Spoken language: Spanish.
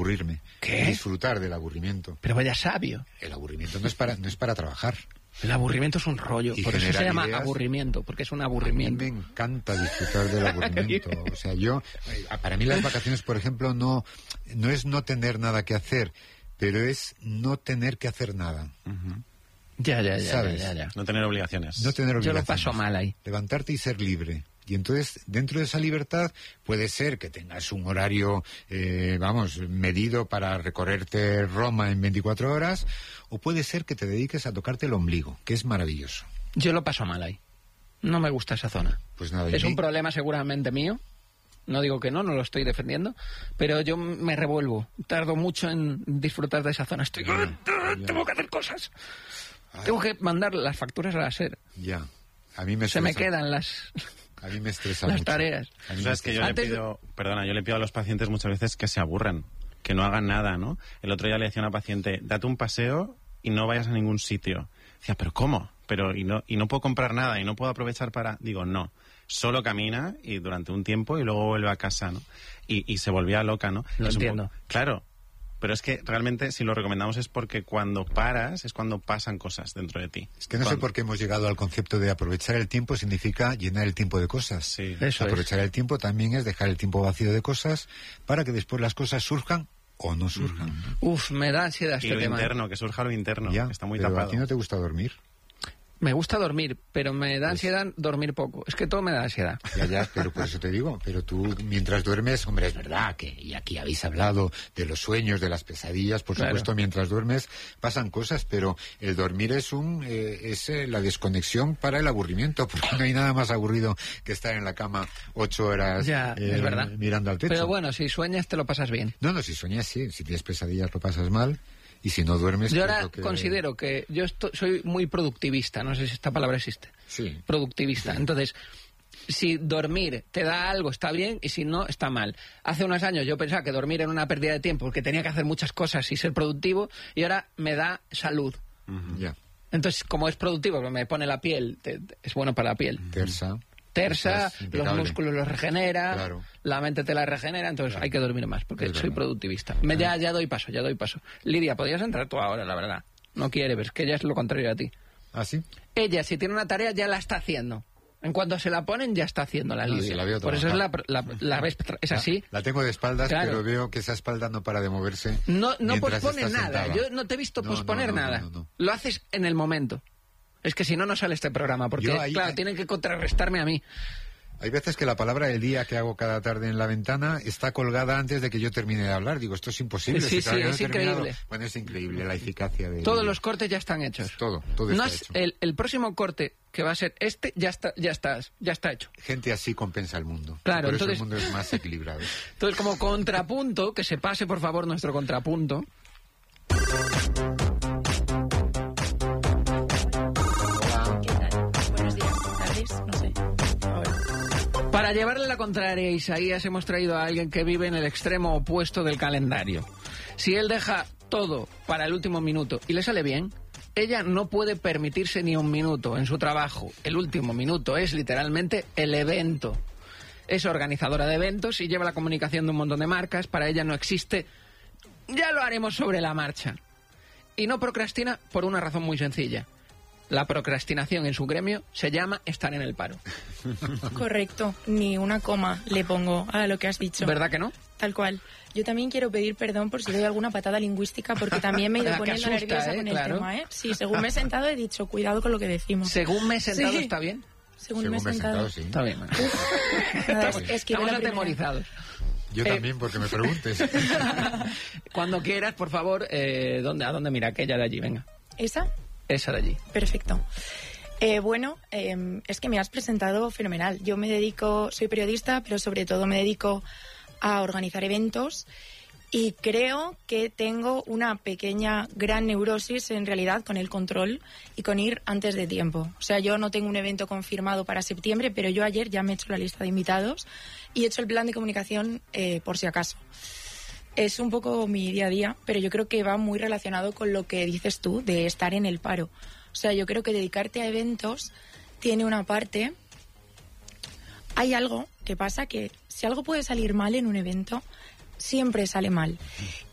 aburrirme. ¿Qué? Disfrutar del aburrimiento. Pero vaya sabio. El aburrimiento no es para trabajar. El aburrimiento es un rollo, Y por eso se generar llama ideas. aburrimiento, porque es un A mí aburrimiento. me encanta disfrutar del aburrimiento. O sea, para mí las vacaciones, por ejemplo, no es no tener nada que hacer, pero es no tener que hacer nada. Ya. ¿Sabes? No tener obligaciones. No tener Yo obligaciones. lo paso mal ahí. Levantarte y ser libre. Y entonces, dentro de esa libertad, puede ser que tengas un horario, medido para recorrerte Roma en 24 horas, o puede ser que te dediques a tocarte el ombligo, que es maravilloso. Yo lo paso mal ahí. No me gusta esa zona. Pues nada, Es un problema seguramente mío. No digo que no lo estoy defendiendo, pero yo me revuelvo. Tardo mucho en disfrutar de esa zona. Tengo que hacer cosas. Tengo que mandar las facturas a la SER. Ya. A mí me Se me estresa. quedan A mí me estresa las mucho. tareas. A mí Tú me sabes que yo Antes- yo le pido a los pacientes muchas veces que se aburran, que no hagan nada, ¿no? El otro día le decía a una paciente, date un paseo y no vayas a ningún sitio. Decía, ¿pero cómo? Y no puedo comprar nada y no puedo aprovechar para... Digo, no. Solo camina y durante un tiempo y luego vuelve a casa, ¿no? Y se volvía loca, ¿no? Lo Es un entiendo. Claro. Pero es que realmente si lo recomendamos es porque cuando paras es cuando pasan cosas dentro de ti. Es que no sé por qué hemos llegado al concepto de aprovechar el tiempo significa llenar el tiempo de cosas. Sí. Eso Aprovechar el tiempo también es dejar el tiempo vacío de cosas para que después las cosas surjan o no surjan. Uf, me da ansiedad Y este lo tema. interno, que surja lo interno, Ya, que está muy pero tapado. ¿a ti no te gusta dormir? Me gusta dormir, pero me da ansiedad dormir poco. Es que todo me da ansiedad. Ya, pero por eso te digo, pero tú mientras duermes, hombre, es verdad que, y aquí habéis hablado de los sueños, de las pesadillas, por Claro. supuesto, mientras duermes pasan cosas, pero el dormir es la desconexión para el aburrimiento, porque no hay nada más aburrido que estar en la cama 8 horas Ya, es verdad. mirando al techo. Pero bueno, si sueñas te lo pasas bien. No, si sueñas sí, si tienes pesadillas lo pasas mal, y si no duermes... Yo pues ahora lo que- considero que yo soy muy productivista, no sé si esta palabra existe. Sí. Productivista. Entonces, si dormir te da algo está bien y si no está mal. Hace unos años yo pensaba que dormir era una pérdida de tiempo porque tenía que hacer muchas cosas y ser productivo y ahora me da salud. Ya, Entonces, como es productivo, me pone la piel, es bueno para la piel. tersa. Tersa, Estás los impecable. músculos los regenera, Claro. la mente te la regenera, entonces hay que dormir más, porque Es soy verdad. productivista. Ya doy paso. Lidia, podrías entrar tú ahora, la verdad. No quiere, pero es que ella es lo contrario a ti. ¿Ah, sí? Ella, si tiene una tarea, ya la está haciendo. En cuanto se la ponen, ya está haciendo la No, Lidia. sí, la veo Por eso es trabajar. la ves, es así. La tengo de espaldas, Claro. pero veo que esa espalda no para de moverse. No mientras pospone está nada. sentada. Yo no te he visto No, posponer no, no, nada. no. Lo haces en el momento. Es que si no, no sale este programa, porque, Yo ahí- claro, tienen que contrarrestarme a mí. Hay veces que la palabra del día que hago cada tarde en la ventana está colgada antes de que yo termine de hablar. Digo, esto es imposible. Sí, si todavía sí, no es he terminado. increíble. Bueno, es increíble la eficacia de... Todos los cortes ya están hechos. Todo No está es hecho. el próximo corte que va a ser este, ya está hecho. Gente así compensa el mundo. Claro, Por eso entonces- el mundo es más equilibrado. Entonces, como contrapunto, que se pase, por favor, nuestro contrapunto. ¿Qué tal? Buenos días, tardes, no sé. Para llevarle la contraria a Isaías, hemos traído a alguien que vive en el extremo opuesto del calendario. Si él deja todo para el último minuto y le sale bien, ella no puede permitirse ni un minuto en su trabajo. El último minuto es literalmente el evento. Es organizadora de eventos y lleva la comunicación de un montón de marcas. Para ella no existe. Ya lo haremos sobre la marcha. Y no procrastina por una razón muy sencilla. La procrastinación en su gremio se llama estar en el paro. Correcto, ni una coma le pongo a lo que has dicho. ¿Verdad que no? Tal cual. Yo también quiero pedir perdón por si doy alguna patada lingüística, porque también me he ido Que poniendo asusta, nerviosa con el claro. tema, ¿eh? Sí, según me he sentado he dicho, cuidado con lo que decimos. Según me he sentado, Sí. ¿está bien? Según me he Según sentado. sí. Está bien. Nada, es que Estamos la primera. atemorizados. Yo también, porque me preguntes. Cuando quieras, por favor, ¿a dónde mira? Aquella de allí, venga. ¿Esa? Esa de allí. Perfecto. Es que me has presentado fenomenal. Yo soy periodista, pero sobre todo me dedico a organizar eventos y creo que tengo una gran neurosis en realidad con el control y con ir antes de tiempo. O sea, yo no tengo un evento confirmado para septiembre, pero yo ayer ya me he hecho la lista de invitados y he hecho el plan de comunicación por si acaso. Es un poco mi día a día, pero yo creo que va muy relacionado con lo que dices tú de estar en el paro. O sea, yo creo que dedicarte a eventos tiene una parte... Hay algo que pasa que si algo puede salir mal en un evento, siempre sale mal.